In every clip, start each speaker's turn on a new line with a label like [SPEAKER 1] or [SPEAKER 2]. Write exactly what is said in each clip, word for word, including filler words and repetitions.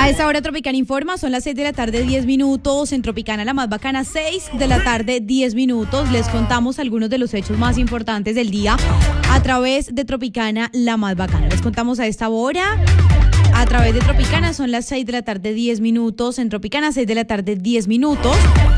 [SPEAKER 1] A esta hora Tropicana Informa, son las seis de la tarde, diez minutos. En Tropicana la más bacana, seis de la tarde, diez minutos. Les contamos algunos de los hechos más importantes del día a través de Tropicana la más bacana. Les contamos a esta hora a través de Tropicana, son las seis de la tarde, diez minutos. En Tropicana, seis de la tarde, diez minutos.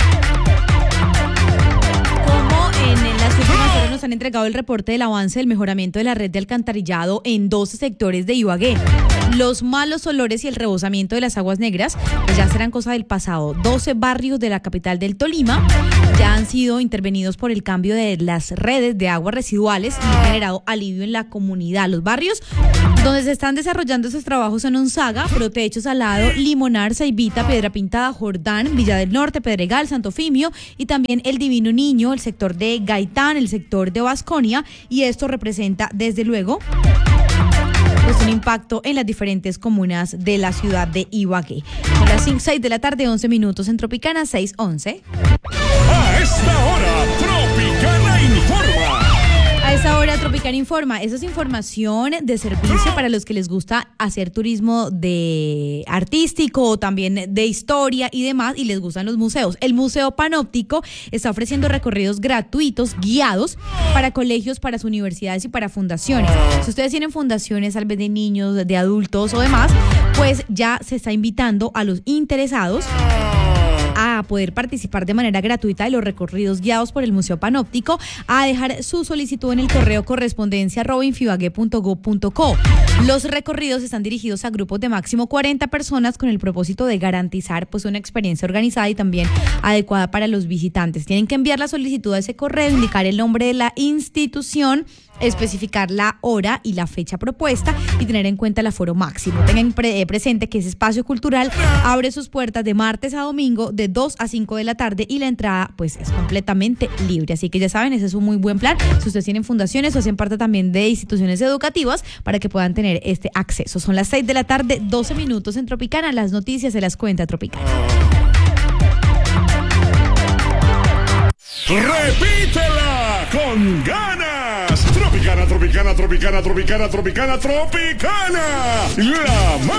[SPEAKER 1] En las últimas horas nos han entregado el reporte del avance del mejoramiento de la red de alcantarillado en doce sectores de Ibagué. Los malos olores y el rebosamiento de las aguas negras pues ya serán cosa del pasado. doce barrios de la capital del Tolima ya han sido intervenidos por el cambio de las redes de aguas residuales y ha generado alivio en la comunidad. Los barrios donde se están desarrollando estos trabajos son Onzaga, Protecho, Salado, Limonar, Ceibita, Piedra Pintada, Jordán, Villa del Norte, Pedregal, Santo Fimio y también el Divino Niño, el sector de Gaitán, el sector de Vasconia, y esto representa desde luego pues un impacto en las diferentes comunas de la ciudad de Ibagué. Son las cinco, seis de la tarde, once minutos en Tropicana, seis once.
[SPEAKER 2] A esta hora, Tropicana Informa.
[SPEAKER 1] A esa hora Tropicana Informa, eso es información de servicio para los que les gusta hacer turismo de artístico, también de historia y demás, y les gustan los museos. El Museo Panóptico está ofreciendo recorridos gratuitos, guiados, para colegios, para sus universidades y para fundaciones. Si ustedes tienen fundaciones, tal vez de niños, de adultos o demás, pues ya se está invitando a los interesados a poder participar de manera gratuita de los recorridos guiados por el Museo Panóptico, a dejar su solicitud en el correo correspondencia arroba infibagué punto gob punto co. Los recorridos están dirigidos a grupos de máximo cuarenta personas con el propósito de garantizar pues una experiencia organizada y también adecuada para los visitantes. Tienen que enviar la solicitud a ese correo, indicar el nombre de la institución, especificar la hora y la fecha propuesta y tener en cuenta el aforo máximo. Tengan pre- eh, presente que ese espacio cultural abre sus puertas de martes a domingo de dos a cinco de la tarde y la entrada pues es completamente libre. Así que ya saben, ese es un muy buen plan si ustedes tienen fundaciones o hacen parte también de instituciones educativas para que puedan tener este acceso. Son las seis de la tarde, doce minutos en Tropicana. Las noticias se las cuenta Tropicana.
[SPEAKER 2] Repítela con ganas. Tropicana, Tropicana, Tropicana, Tropicana, Tropicana, Tropicana. La más